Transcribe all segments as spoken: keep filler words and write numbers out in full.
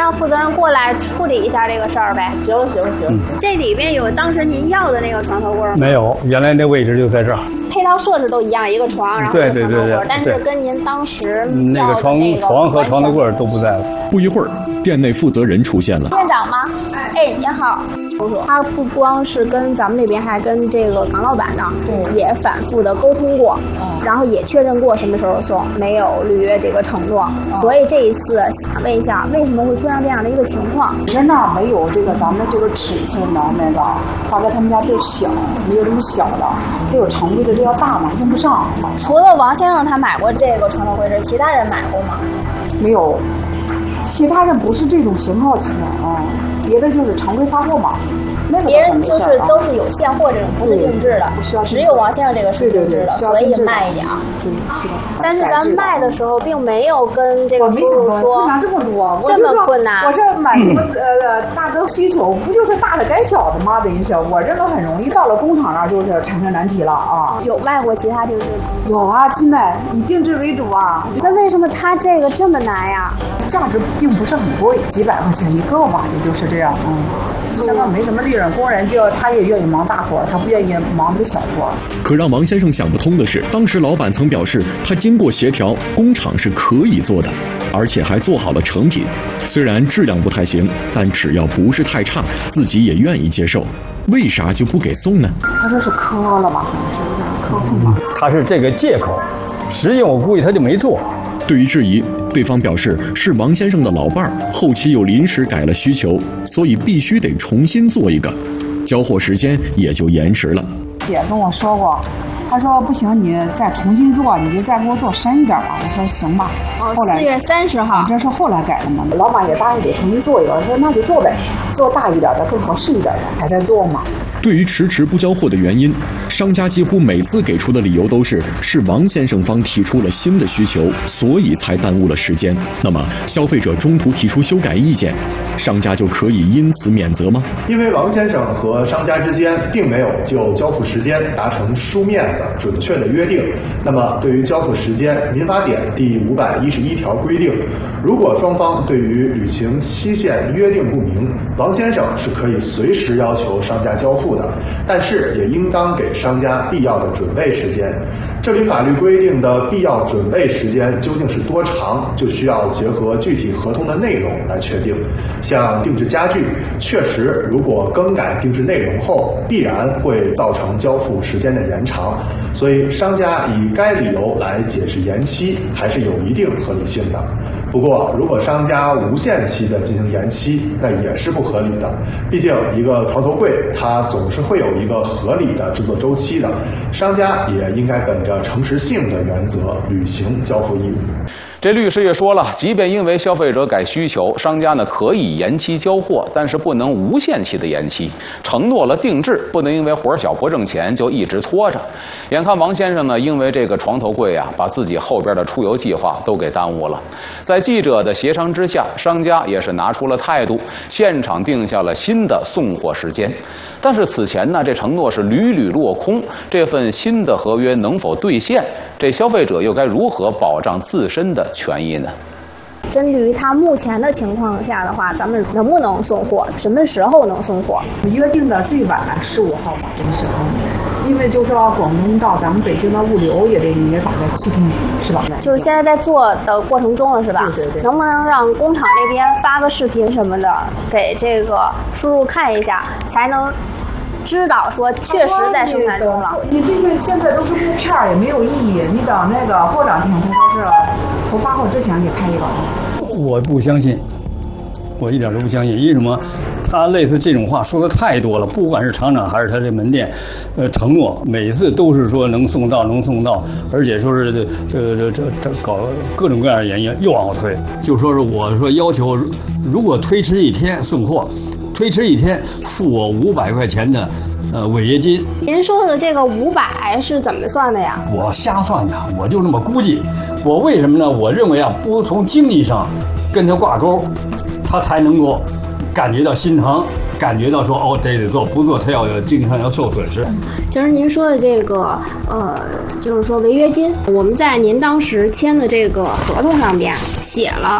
让负责人过来处理一下这个事儿呗。 行行行、嗯， 这里边有当时您要的那个床头柜吗？ 没有，原来那位置就在这儿。 配套设置都一样，一个床，然后一个床头柜，但是跟您当时那个床床和床头柜都不在了。 不一会儿，店内负责人出现了。 店长吗？哎，您好。他不光是跟咱们这边，还跟这个港老板呢，也反复的沟通过，然后也确认过什么时候送，没有履约这个承诺。所以这一次想问一下，为什么会出现这样的一个情况？ 人那儿没有这个咱们这个尺寸的那个，大概他们家都小，没有这么小的，都有常规的这要大嘛，用不上。 除了王先生他买过这个床头柜，其他人买过吗？ 没有，其他人不是这种型号起的啊，别的就是常规发货嘛。那个、 别人就是都是有现货这种，不是定制的，只有王先生这个是定制的，所以卖一点。 对，是的。 但是咱卖的时候并没有跟这个叔叔说困难这么多， 这么困难。 我这满足呃大哥需求，不就是大的改小的吗？等于是我认为很容易，到了工厂那就是产生难题了啊。 有卖过其他定制吗？ 有啊，现在以定制为主啊。 那为什么他这个这么难呀？ 价值并不是很贵，几百块钱一个吧，也就是这样，嗯。相当没什么利润，工人就他也愿意忙大活，他不愿意忙这个小活。 可让王先生想不通的是，当时老板曾表示，他经过协调，工厂是可以做的，而且还做好了成品。虽然质量不太行，但只要不是太差，自己也愿意接受。为啥就不给送呢？ 他说是磕了吧，可能是有点磕碰吧。 他是这个借口，实际我估计他就没做。 对于质疑，对方表示是王先生的老伴儿后期又临时改了需求，所以必须得重新做一个，交货时间也就延迟了。 也跟我说过，他说不行，你再重新做，你就再给我做深一点吧。我说行吧。 哦，四月三十号， 这是后来改的嘛？老板也答应得重新做一个，说那就做呗，做大一点的，更合适一点的，还在做嘛。 对于迟迟不交货的原因，商家几乎每次给出的理由都是是王先生方提出了新的需求，所以才耽误了时间。那么消费者中途提出修改意见，商家就可以因此免责吗？ 因为王先生和商家之间并没有就交付时间达成书面的准确的约定，那么对于交付时间，民法典第五百一十一条规定，如果双方对于履行期限约定不明，王先生是可以随时要求商家交付的，但是也应当给商家必要的准备时间。这里法律规定的必要准备时间究竟是多长，就需要结合具体合同的内容来确定。像定制家具，确实如果更改定制内容后，必然会造成交付时间的延长，所以商家以该理由来解释延期，还是有一定合理性的。不过，如果商家无限期的进行延期，那也是不合理的。毕竟，一个床头柜它总是会有一个合理的制作周期的，商家也应该本着诚实性的原则履行交付义务。 这律师也说了，即便因为消费者改需求，商家呢可以延期交货，但是不能无限期的延期。承诺了定制，不能因为活小不挣钱就一直拖着。眼看王先生呢，因为这个床头柜啊，把自己后边的出游计划都给耽误了。在记者的协商之下，商家也是拿出了态度，现场定下了新的送货时间。但是此前呢，这承诺是屡屡落空，这份新的合约能否兑现？这消费者又该如何保障自身的权益呢？ 针对于他目前的情况下的话，咱们能不能送货？什么时候能送货？ 约定的最晚十五号吧，这个时候。因为就是说广东到咱们北京的物流也得也打个七天，是吧？ 就是现在在做的过程中了，是吧？ 对对对。 能不能让工厂那边发个视频什么的，给这个叔叔看一下，才能知道说确实在生产中了？ 你这些现在都是布片，也没有意义。你等那个过两天，他说是头发货之前给拍一个。 我不相信。我一点都不相信，因为什么？他类似这种话说的太多了，不管是厂长还是他这门店，呃，承诺每次都是说能送到，能送到，而且说是这这这这搞各种各样的原因又往后推，就说是我说要求，如果推迟一天送货，推迟一天付我五百块钱的呃违约金。 您说的这个五百是怎么算的呀？ 我瞎算的，我就这么估计。我为什么呢？我认为啊，不从经济上跟他挂钩。他才能够感觉到心疼，感觉到说哦，这得做，不做他要经济上要受损失。 就是您说的这个呃，就是说违约金，我们在您当时签的这个合同上边写了，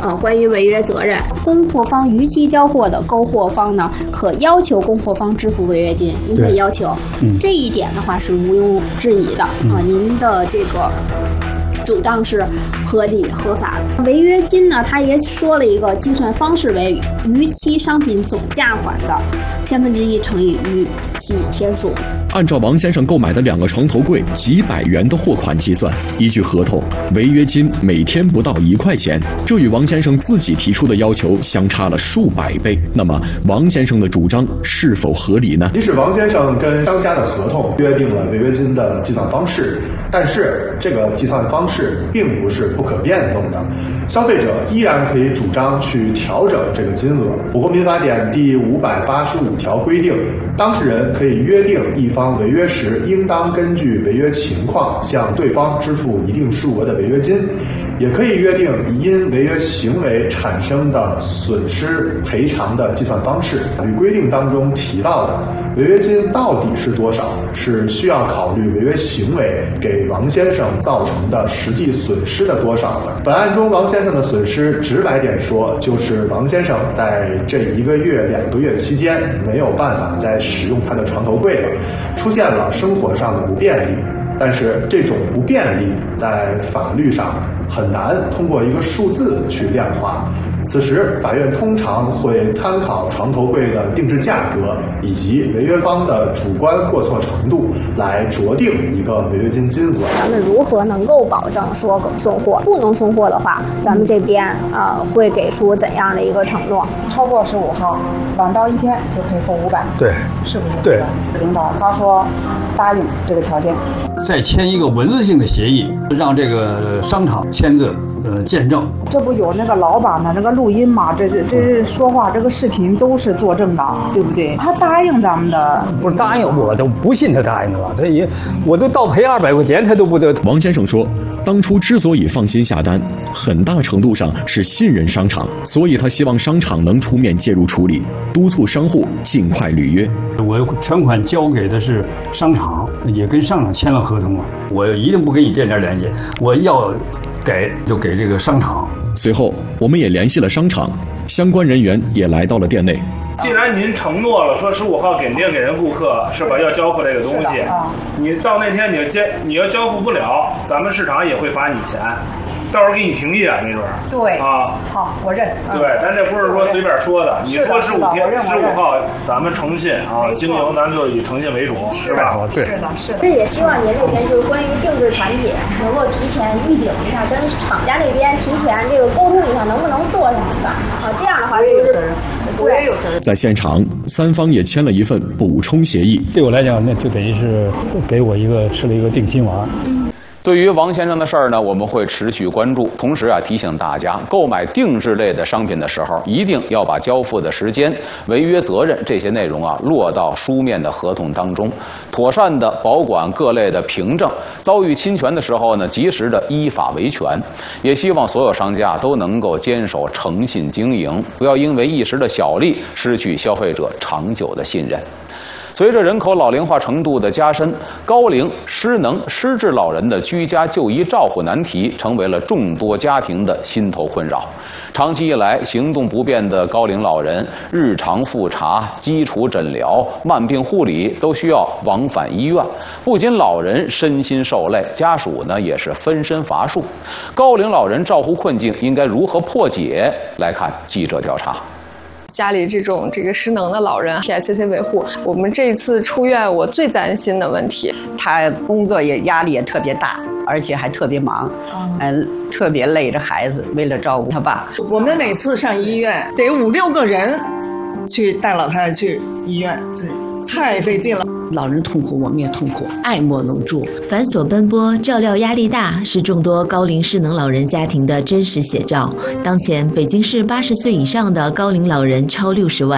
呃，关于违约责任，供货方逾期交货的，购货方呢可要求供货方支付违约金，您可以要求。嗯，这一点的话是毋庸置疑的啊、呃，您的这个主张是合理合法的。违约金呢，他也说了一个计算方式为逾期商品总价款的千分之一乘以逾期天数。 按照王先生购买的两个床头柜几百元的货款计算，依据合同，违约金每天不到一块钱，这与王先生自己提出的要求相差了数百倍。那么，王先生的主张是否合理呢？ 即使王先生跟商家的合同约定了违约金的计算方式，但是这个计算方式并不是不可变动的，消费者依然可以主张去调整这个金额。我国民法典第五百八十五条规定，当事人可以约定一方违约时，应当根据违约情况向对方支付一定数额的违约金，也可以约定因违约行为产生的损失赔偿的计算方式。与规定当中提到的违约金到底是多少，是需要考虑违约行为给王先生造成的实际损失的多少的。本案中王先生的损失，直白点说，就是王先生在这一个月、两个月期间没有办法再使用他的床头柜了，出现了生活上的不便利。但是这种不便利在法律上很难通过一个数字去量化。此时，法院通常会参考床头柜的定制价格以及违约方的主观过错程度来酌定一个违约金金额。 咱们如何能够保证说送货？不能送货的话，咱们这边呃会给出怎样的一个承诺？ 超过十五号，晚到一天就可以付五百。 对， 是不是？ 对， 领导他说答应这个条件， 再签一个文字性的协议，让这个商场签字。呃，见证， 这不有那个老板的那个录音吗？这是这是说话，这个视频都是作证的，对不对？他答应咱们的， 不是答应，我都不信他答应了，他也我都倒赔二百块钱，他都不得。 王先生说，当初之所以放心下单，很大程度上是信任商场，所以他希望商场能出面介入处理，督促商户尽快履约。 我全款交给的是商场，也跟商场签了合同了，我一定不跟你店家联系，我要。给就给这个商场。 随后，我们也联系了商场，相关人员也来到了店内。 既然您承诺了说十五号给店给人顾客是吧，要交付这个东西，啊、你到那天你交你要交付不了，咱们市场也会罚你钱，到时候给你停业，没准。 对啊，好，我认。 对，咱这不是说随便说的，你说十五天十五号咱们诚信啊，经营咱就以诚信为主，是吧？ 对， 是的，是的。 这也希望您这边就是关于定制产品能够提前预警一下，跟厂家那边提前这个沟通一下，能不能做什么的啊？这样的话就是我也有责任。 在现场，三方也签了一份补充协议。 对我来讲，那就等于是给我一个吃了一个定心丸。 对于王先生的事儿呢，我们会持续关注。同时啊，提醒大家，购买定制类的商品的时候，一定要把交付的时间、违约责任这些内容啊落到书面的合同当中，妥善的保管各类的凭证。遭遇侵权的时候呢，及时的依法维权。也希望所有商家都能够坚守诚信经营，不要因为一时的小利失去消费者长久的信任。随着人口老龄化程度的加深，高龄、失能、失智老人的居家就医照护难题成为了众多家庭的心头困扰。长期以来，行动不便的高龄老人，日常复查、基础诊疗、慢病护理都需要往返医院，不仅老人身心受累，家属呢也是分身乏术。高龄老人照护困境应该如何破解？来看记者调查。 家里这种这个失能的老人 P I C C 维护，我们这一次出院我最担心的问题， 他工作也压力也特别大，而且还特别忙，嗯，特别累着孩子，为了照顾他爸。 我们每次上医院得五六个人去带老太太去医院，太费劲了。 老人痛苦，我们也痛苦，爱莫能助。繁琐奔波，照料压力大，是众多高龄失能老人家庭的真实写照。当前，北京市八十岁以上的高龄老人超六十万，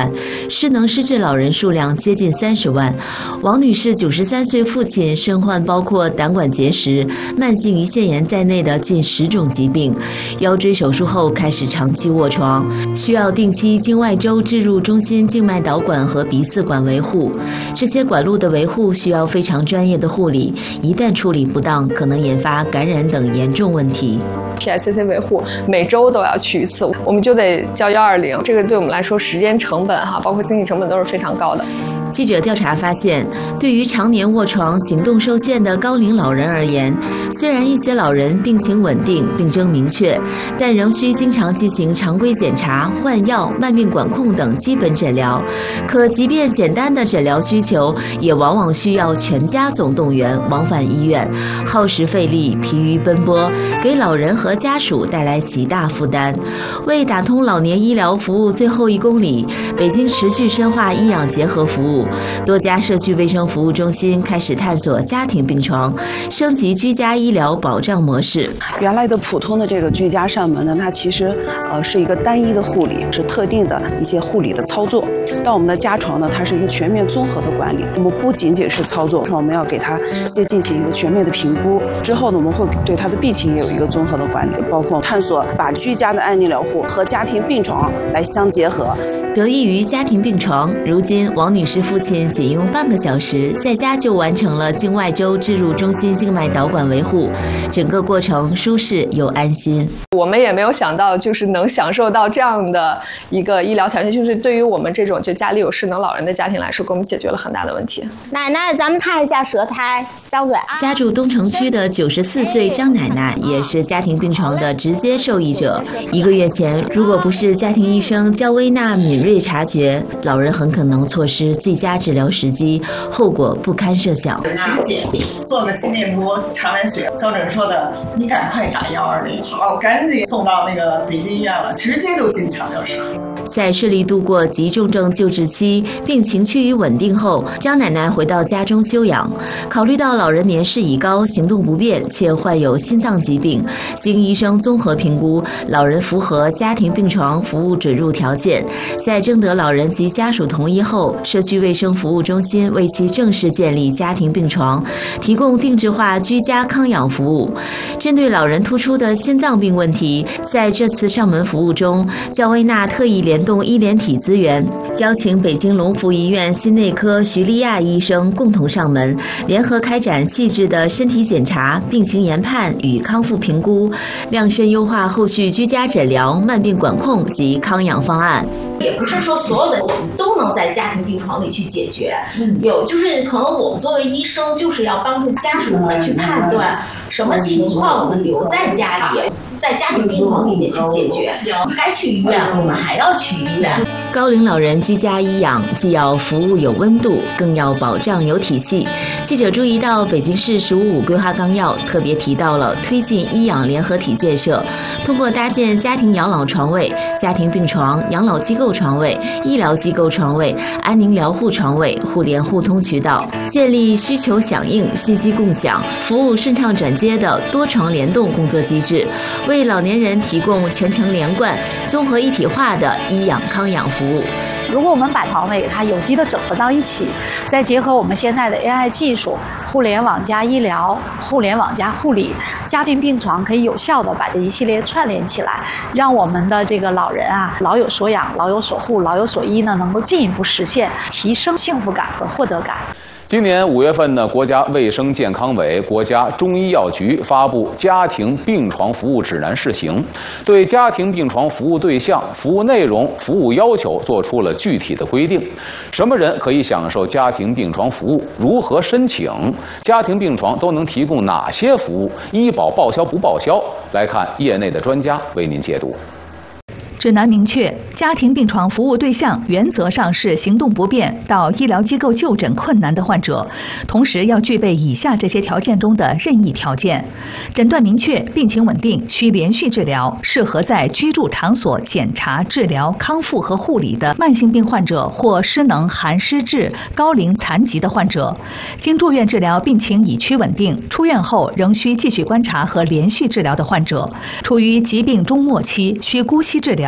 失能失智老人数量接近三十万。王女士九十三岁父亲身患包括胆管结石、慢性胰腺炎在内的近十种疾病，腰椎手术后开始长期卧床，需要定期经外周置入中心静脉导管和鼻饲管维护。这些管路的维护需要非常专业的护理，一旦处理不当，可能引发感染等严重问题。 P I C C 维护每周都要去一次，我们就得叫幺二零，这个对我们来说时间成本哈，包括经济成本都是非常高的。 记者调查发现，对于常年卧床、行动受限的高龄老人而言，虽然一些老人病情稳定、病征明确，但仍需经常进行常规检查、换药、慢病管控等基本诊疗。可即便简单的诊疗需求，也往往需要全家总动员往返医院，耗时费力、疲于奔波，给老人和家属带来极大负担。为打通老年医疗服务最后一公里，北京持续深化医养结合服务。多家社区卫生服务中心开始探索家庭病床，升级居家医疗保障模式。 原来的普通的这个居家上门呢，它其实呃是一个单一的护理，是特定的一些护理的操作。但我们的家床呢，它是一个全面综合的管理。我们不仅仅是操作，我们要给它先进行一个全面的评估，之后呢，我们会对它的病情也有一个综合的管理，包括探索把居家的安宁疗护和家庭病床来相结合。 得益于家庭病床，如今王女士父亲仅用半个小时在家就完成了经外周置入中心静脉导管维护，整个过程舒适又安心。 我们也没有想到，就是能享受到这样的一个医疗条件，就是对于我们这种就家里有失能老人的家庭来说，给我们解决了很大的问题。 奶奶，咱们看一下舌苔，张嘴啊！ 家住东城区的九十四岁张奶奶也是家庭病床的直接受益者。一个月前，如果不是家庭医生焦薇娜敏锐察觉，老人很可能错失最佳治疗时机，后果不堪设想。 体检做个心电图，查完血，交诊说的你赶快打幺二零，好，赶紧送到那个北京医院了，直接就进抢救室。 在顺利度过急重症救治期，病情趋于稳定后，张奶奶回到家中休养。考虑到老人年事已高，行动不便，且患有心脏疾病，经医生综合评估，老人符合家庭病床服务准入条件。在征得老人及家属同意后，社区卫生服务中心为其正式建立家庭病床，提供定制化居家康养服务。针对老人突出的心脏病问题，在这次上门服务中，焦薇娜特意联动医联体资源，邀请北京龙福医院心内科徐丽亚医生共同上门，联合开展细致的身体检查、病情研判与康复评估，量身优化后续居家诊疗、慢病管控及康养方案。 也不是说所有的都能在家庭病床里去解决，嗯、有就是可能我们作为医生，就是要帮助家属们去判断什么情况我们留在家里，在家庭病床里面去解决，该去医院我们还要去医院。 高龄老人居家医养，既要服务有温度，更要保障有体系。记者注意到，北京市“十五五”规划纲要特别提到了推进医养联合体建设，通过搭建家庭养老床位、家庭病床、养老机构床位、医疗机构床位、安宁疗护床位互联互通渠道，建立需求响应、信息共享、服务顺畅转接的多床联动工作机制，为老年人提供全程连贯、综合一体化的医养康养服务。 如果我们把床位它有机的整合到一起，再结合我们现在的 A I 技术，互联网加医疗、互联网加护理，家庭病床可以有效的把这一系列串联起来，让我们的这个老人啊，老有所养、老有所护、老有所依呢，能够进一步实现提升幸福感和获得感。 今年五月份呢，国家卫生健康委、国家中医药局发布《家庭病床服务指南（试行）》，对家庭病床服务对象、服务内容、服务要求做出了具体的规定。什么人可以享受家庭病床服务？如何申请？家庭病床都能提供哪些服务？医保报销不报销？来看业内的专家为您解读。 指南明确，家庭病床服务对象原则上是行动不便到医疗机构就诊困难的患者，同时要具备以下这些条件中的任意条件：诊断明确、病情稳定、需连续治疗、适合在居住场所检查、治疗、康复和护理的慢性病患者或失能、含失智、高龄残疾的患者，经住院治疗病情已趋稳定，出院后仍需继续观察和连续治疗的患者，处于疾病中末期需姑息治疗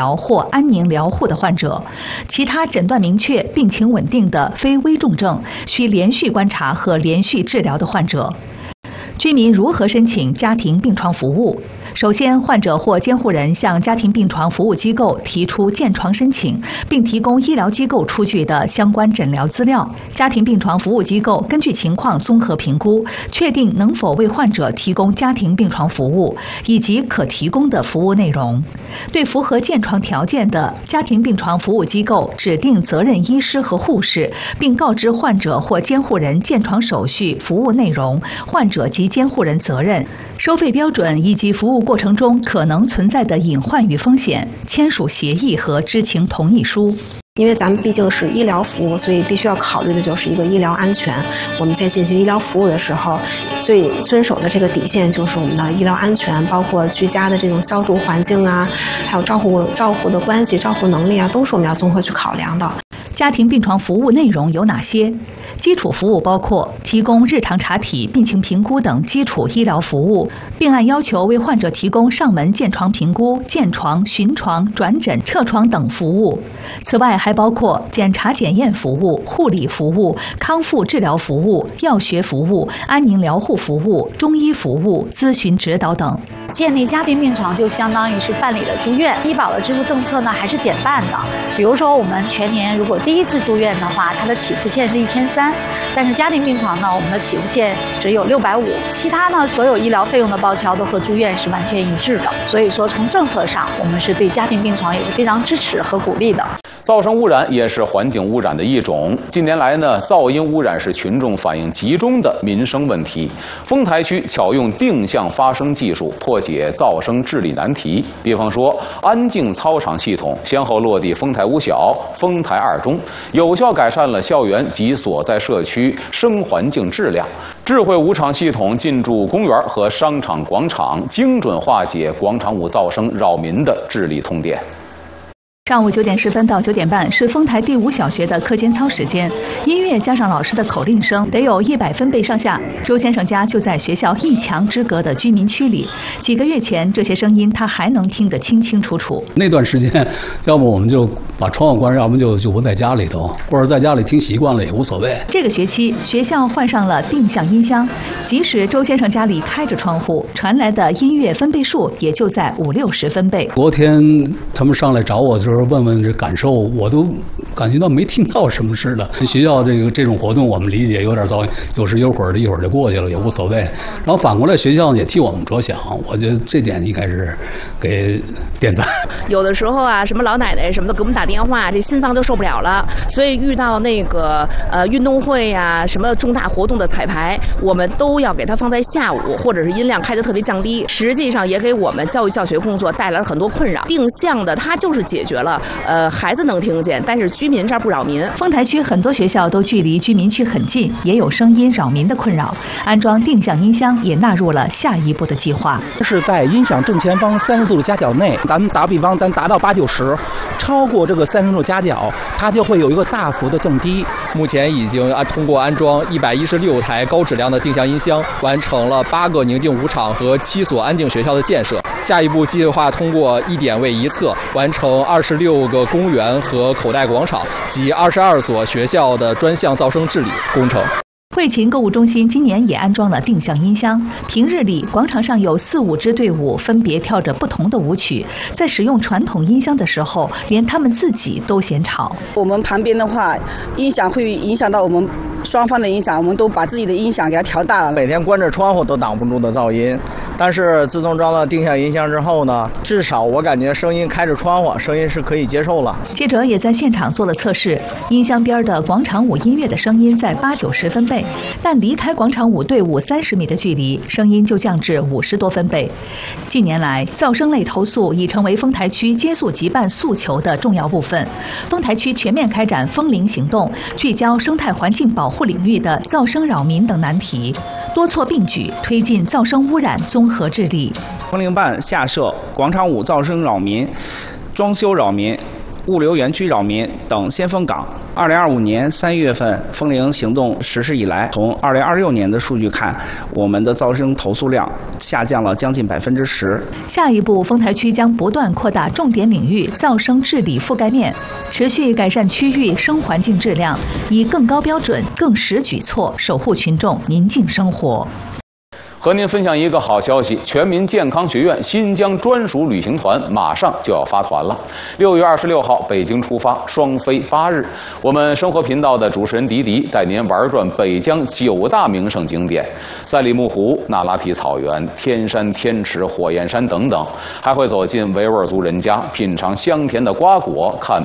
疗或安宁疗护的患者，其他诊断明确、病情稳定的非危重症、需连续观察和连续治疗的患者。居民如何申请家庭病床服务？首先，患者或监护人向家庭病床服务机构提出建床申请，并提供医疗机构出具的相关诊疗资料。家庭病床服务机构根据情况综合评估，确定能否为患者提供家庭病床服务以及可提供的服务内容。对符合建床条件的家庭病床服务机构指定责任医师和护士，并告知患者或监护人建床手续、服务内容、患者及监护人责任、收费标准以及服务过程中可能存在的隐患与风险，签署协议和知情同意书。 因为咱们毕竟是医疗服务，所以必须要考虑的就是一个医疗安全。我们在进行医疗服务的时候，最遵守的这个底线就是我们的医疗安全，包括居家的这种消毒环境啊，还有照护照护的关系、照护能力啊，都是我们要综合去考量的。 家庭病床服务内容有哪些？基础服务包括提供日常查体、病情评估等基础医疗服务，并按要求为患者提供上门建床评估、建床、巡床、转诊、撤床等服务。此外，还包括检查检验服务、护理服务、康复治疗服务、药学服务、安宁疗护服务、中医服务、咨询指导等。 建立家庭病床就相当于是办理了住院，医保的支付政策呢还是减半的。比如说，我们全年如果第一次住院的话，它的起付线是一千三，但是家庭病床呢，我们的起付线只有六百五。其他呢，所有医疗费用的报销都和住院是完全一致的。所以说，从政策上，我们是对家庭病床也是非常支持和鼓励的。 噪声污染也是环境污染的一种。近年来呢，噪音污染是群众反映集中的民生问题。丰台区巧用定向发声技术破解噪声治理难题。比方说，安静操场系统先后落地丰台五小、丰台二中，有效改善了校园及所在社区声环境质量。智慧舞场系统进驻公园和商场广场，精准化解广场舞噪声扰民的治理痛点。 上午九点十分到九点半是丰台第五小学的课间操时间，音乐加上老师的口令声，得有一百分贝上下。周先生家就在学校一墙之隔的居民区里，几个月前这些声音他还能听得清清楚楚。 那段时间，要不我们就把窗户关上，要不就就不在家里头，或者在家里听习惯了也无所谓。 这个学期学校换上了定向音箱，即使周先生家里开着窗户，传来的音乐分贝数也就在五六十分贝。 昨天他们上来找我的时候，问问这感受，我都感觉到没听到什么似的。学校这个这种活动，我们理解有点噪音，有时有会儿的，一会儿就过去了，也无所谓。然后反过来，学校也替我们着想，我觉得这点应该是给点赞。 有的时候啊，什么老奶奶什么的给我们打电话，这心脏就受不了了。所以遇到那个呃运动会呀、啊，什么重大活动的彩排，我们都要给它放在下午，或者是音量开得特别降低。实际上也给我们教育教学工作带来了很多困扰。定向的，它就是解决了。呃，孩子能听见，但是居民这儿不扰民。 丰台区很多学校都距离居民区很近，也有声音扰民的困扰。安装定向音箱也纳入了下一步的计划。 是在音响正前方三十度的夹角内，咱们打个比方，咱达到八九十，超过这个三十度夹角，它就会有一个大幅的降低。 目前已经安通过安装一百一十六台高质量的定向音箱，完成了八个宁静舞场和七所安静学校的建设。下一步计划通过一点位一测，完成二十六个公园和口袋广场及二十二所学校的专项噪声治理工程。 惠勤购物中心今年也安装了定向音箱，平日里广场上有四五支队伍分别跳着不同的舞曲，在使用传统音箱的时候，连他们自己都嫌吵。 我们旁边的话，音响会影响到我们双方的音响，我们都把自己的音响给它调大了。 每天关着窗户都挡不住的噪音，但是自从装了定向音箱之后呢，至少我感觉声音开着窗户，声音是可以接受了。 记者也在现场做了测试，音箱边的广场舞音乐的声音在八九十分贝。但离开广场舞队伍三十米的距离，声音就降至五十多分贝。近年来，噪声类投诉已成为丰台区接诉急办诉求的重要部分。丰台区全面开展风铃行动，聚焦生态环境保护领域的噪声扰民等难题，多措并举，推进噪声污染综合治理。 风铃办下设广场舞噪声扰民、装修扰民、 物流园区扰民等先锋岗。二零二五年三月份风铃行动实施以来，从二零二六年的数据看，我们的噪声投诉量下降了将近百分之十。 下一步，丰台区将不断扩大重点领域噪声治理覆盖面，持续改善区域声环境质量，以更高标准、更实举措守护群众宁静生活。 和您分享一个好消息，全民健康学院新疆专属旅行团马上就要发团了。六月二十六号北京出发，双飞八日。我们生活频道的主持人迪迪带您玩转北疆九大名胜景点：赛里木湖、那拉提草原、天山、天池、火焰山等等，还会走进维吾尔族人家，品尝香甜的瓜果，看